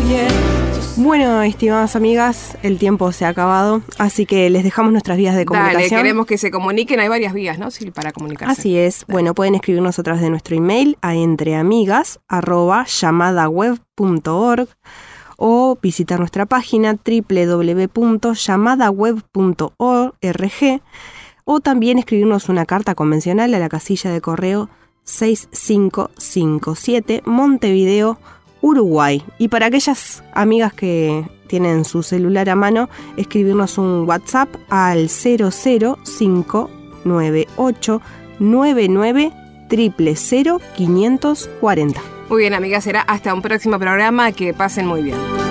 Bueno, estimadas amigas, el tiempo se ha acabado, así que les dejamos nuestras vías de comunicación. Dale, queremos que se comuniquen, hay varias vías, ¿no? Sí, para comunicarse. Así es. Dale. Bueno, pueden escribirnos a través de nuestro email a entreamigas@llamadaweb.org o visitar nuestra página www.llamadaweb.org o también escribirnos una carta convencional a la casilla de correo 6557 Montevideo, Uruguay. Y para aquellas amigas que tienen su celular a mano, escribirnos un WhatsApp al 00598 99 00540. Muy bien, amigas, será hasta un próximo programa. Que pasen muy bien.